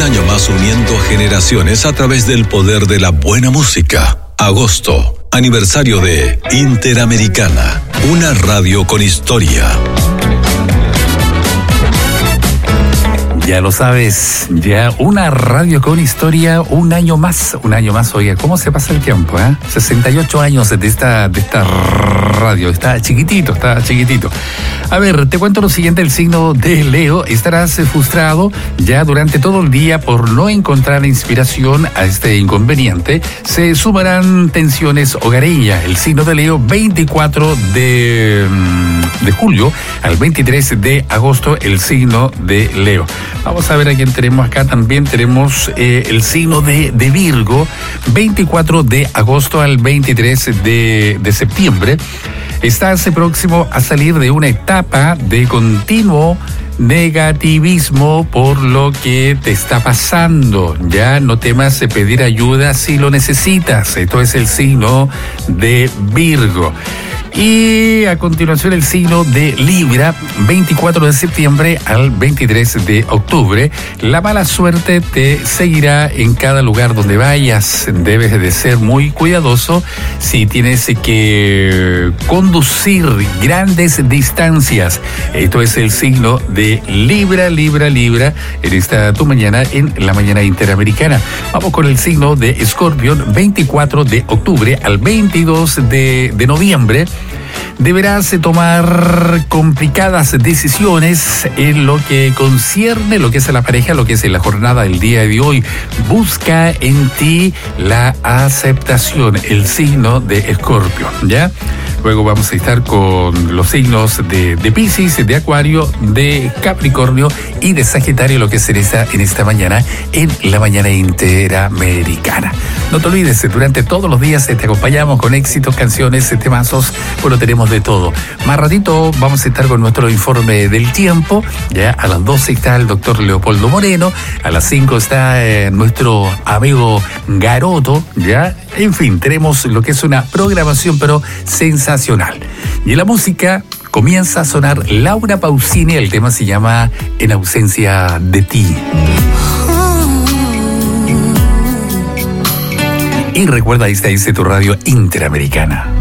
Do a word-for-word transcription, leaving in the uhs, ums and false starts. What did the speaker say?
año más uniendo generaciones a través del poder de la buena música. Agosto, aniversario de Interamericana, una radio con historia. Ya lo sabes, ya una radio con historia, un año más, un año más. Oiga, ¿cómo se pasa el tiempo? Eh? sesenta y ocho años de esta, de esta radio, está chiquitito, está chiquitito. A ver, te cuento lo siguiente, el signo de Leo, estarás frustrado ya durante todo el día por no encontrar inspiración a este inconveniente. Se sumarán tensiones hogareñas. El signo de Leo, veinticuatro de julio al veintitrés de agosto, el signo de Leo. Vamos a ver a quién tenemos acá. También tenemos eh, el signo de, de Virgo, veinticuatro de agosto al veintitrés de, de septiembre. Estás próximo a salir de una etapa de continuo negativismo por lo que te está pasando. Ya no temas pedir ayuda si lo necesitas. Esto es el signo de Virgo. Y a continuación el signo de Libra, veinticuatro de septiembre al veintitrés de octubre. La mala suerte te seguirá en cada lugar donde vayas. Debes de ser muy cuidadoso si tienes que conducir grandes distancias. Esto es el signo de Libra, Libra, Libra, en esta tu mañana, en la mañana interamericana. Vamos con el signo de Escorpión, veinticuatro de octubre al veintidós de noviembre. Deberás tomar complicadas decisiones en lo que concierne lo que es a la pareja, lo que es en la jornada del día de hoy. Busca en ti la aceptación, el signo de Escorpio, ¿ya? Luego vamos a estar con los signos de, de Piscis, de Acuario, de Capricornio y de Sagitario, lo que se esta en esta mañana, en la mañana interamericana. No te olvides, durante todos los días te acompañamos con éxitos, canciones, temazos, bueno, tenemos de todo. Más ratito vamos a estar con nuestro informe del tiempo, ya a las doce está el doctor Leopoldo Moreno, a las cinco está eh, nuestro amigo Garoto, ya, en fin, tenemos lo que es una programación pero sensacional. Y en la música comienza a sonar Laura Pausini, el tema se llama En ausencia de ti. Y recuerda, esta es tu radio interamericana.